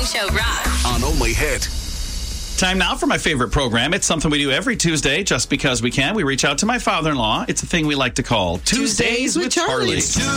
Show rocks. On Only Hit. Time now for my favorite program. It's something we do every Tuesday just because we can. We reach out to my father-in-law. It's a thing we like to call Tuesdays with Charlie.